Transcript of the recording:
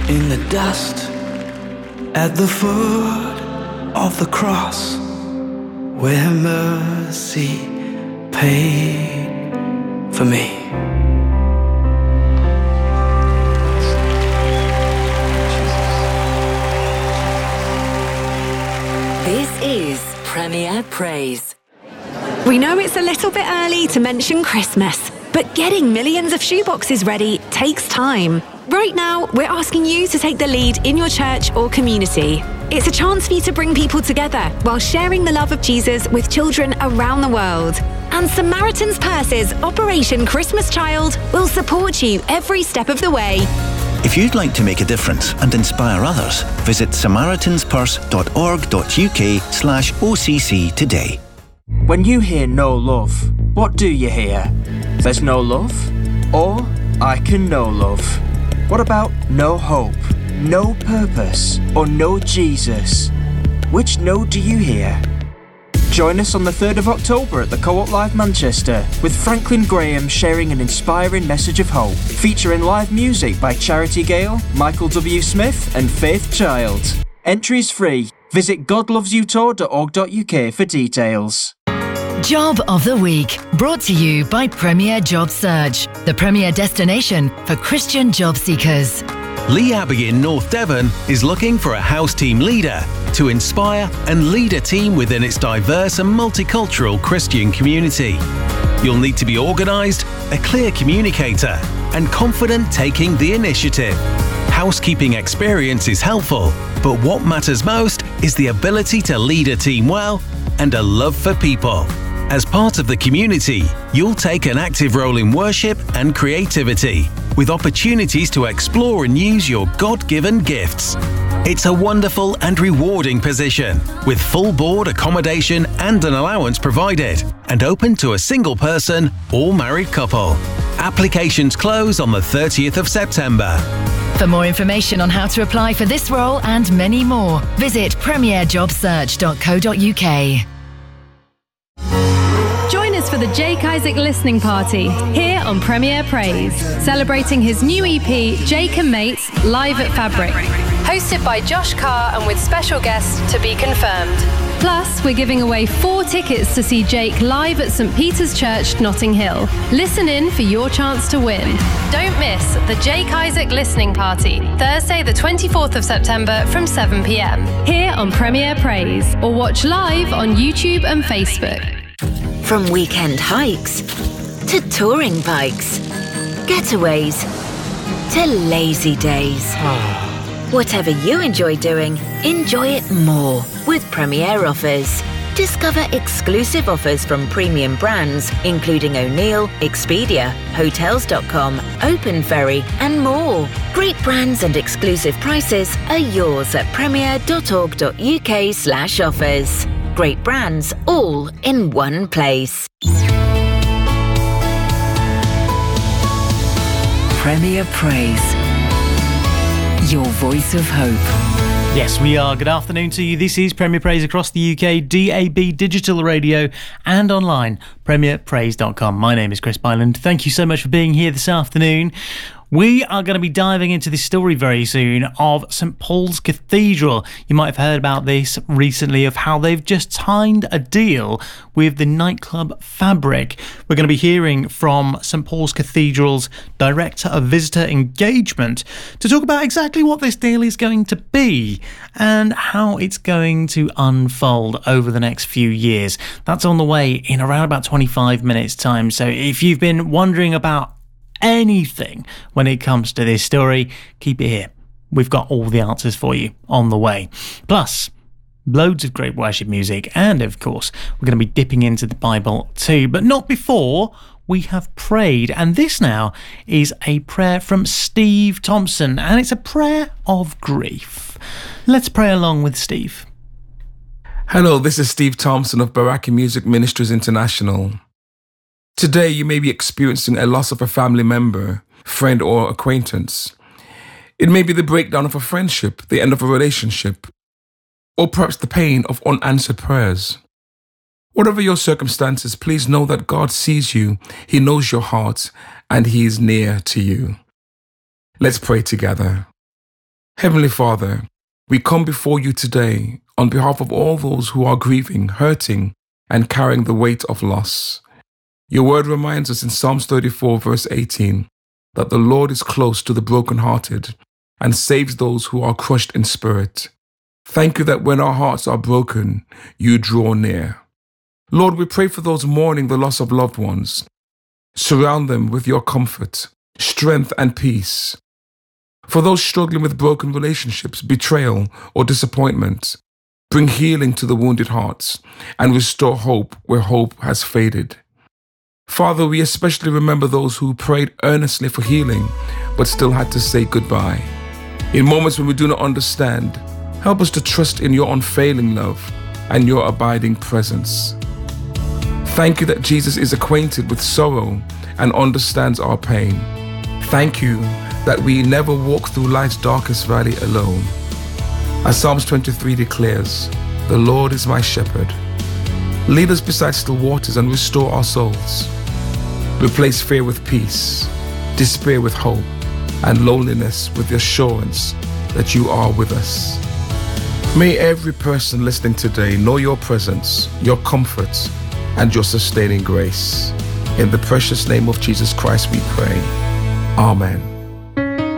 in the dust at the foot of the cross, where mercy paid for me. This is Premier Praise. We know it's a little bit early to mention Christmas, but getting millions of shoeboxes ready takes time. Right now, we're asking you to take the lead in your church or community. It's a chance for you to bring people together while sharing the love of Jesus with children around the world. And Samaritan's Purse's Operation Christmas Child will support you every step of the way. If you'd like to make a difference and inspire others, visit samaritanspurse.org.uk/OCC today. When you hear no love, what do you hear? There's no love? Or I can know love? What about no hope, no purpose, or no Jesus? Which no do you hear? Join us on the 3rd of October at the Co-op Live Manchester with Franklin Graham sharing an inspiring message of hope, featuring live music by Charity Gale, Michael W. Smith and Faith Child. Entries free. Visit godlovesyoutour.org.uk for details. Job of the Week, brought to you by Premier Job Search, the premier destination for Christian job seekers. Lee Abbey in North Devon is looking for a house team leader to inspire and lead a team within its diverse and multicultural Christian community. You'll need to be organised, a clear communicator, and confident taking the initiative. Housekeeping experience is helpful, but what matters most is the ability to lead a team well and a love for people. As part of the community, you'll take an active role in worship and creativity, with opportunities to explore and use your God-given gifts. It's a wonderful and rewarding position, with full board accommodation and an allowance provided, and open to a single person or married couple. Applications close on the 30th of September. For more information on how to apply for this role and many more, visit premierjobsearch.co.uk. Join us for the Jake Isaac listening party here on Premier Praise, celebrating his new EP, Jake and Mates, live at Fabric. Hosted by Josh Carr and with special guests to be confirmed. Plus, we're giving away 4 tickets to see Jake live at St Peter's Church, Notting Hill. Listen in for your chance to win. Don't miss the Jake Isaac listening party, Thursday the 24th of September from 7 p.m. here on Premier Praise, or watch live on YouTube and Facebook. From weekend hikes to touring bikes, getaways to lazy days. Whatever you enjoy doing, enjoy it more with Premier Offers. Discover exclusive offers from premium brands, including O'Neill, Expedia, Hotels.com, Open Ferry, and more. Great brands and exclusive prices are yours at premier.org.uk/offers. Great brands, all in one place. Premier Praise. Your voice of hope. Yes, we are. Good afternoon to you. This is Premier Praise across the UK, DAB digital radio and online, premierpraise.com. My name is Chris Byland. Thank you so much for being here this afternoon. We are going to be diving into this story very soon of St Paul's Cathedral. You might have heard about this recently, of how they've just signed a deal with the nightclub Fabric. We're going to be hearing from St Paul's Cathedral's Director of Visitor Engagement to talk about exactly what this deal is going to be and how it's going to unfold over the next few years. That's on the way in around about 25 minutes time. So if you've been wondering about anything when it comes to this story, keep it here. We've got all the answers for you on the way. Plus, loads of great worship music, and of course, we're going to be dipping into the Bible too, but not before we have prayed. And this now is a prayer from Steve Thompson, and it's a prayer of grief. Let's pray along with Steve. Hello, this is Steve Thompson of Baraki Music Ministries International. Today, you may be experiencing a loss of a family member, friend, or acquaintance. It may be the breakdown of a friendship, the end of a relationship, or perhaps the pain of unanswered prayers. Whatever your circumstances, please know that God sees you, He knows your heart, and He is near to you. Let's pray together. Heavenly Father, we come before you today on behalf of all those who are grieving, hurting, and carrying the weight of loss. Your word reminds us in Psalms 34, verse 18, that the Lord is close to the brokenhearted and saves those who are crushed in spirit. Thank you that when our hearts are broken, you draw near. Lord, we pray for those mourning the loss of loved ones. Surround them with your comfort, strength, and peace. For those struggling with broken relationships, betrayal, or disappointment, bring healing to the wounded hearts and restore hope where hope has faded. Father, we especially remember those who prayed earnestly for healing but still had to say goodbye. In moments when we do not understand, help us to trust in your unfailing love and your abiding presence. Thank you that Jesus is acquainted with sorrow and understands our pain. Thank you that we never walk through life's darkest valley alone. As Psalms 23 declares, the Lord is my shepherd. Lead us beside still waters and restore our souls. Replace fear with peace, despair with hope, and loneliness with the assurance that you are with us. May every person listening today know your presence, your comfort, and your sustaining grace. In the precious name of Jesus Christ we pray. Amen.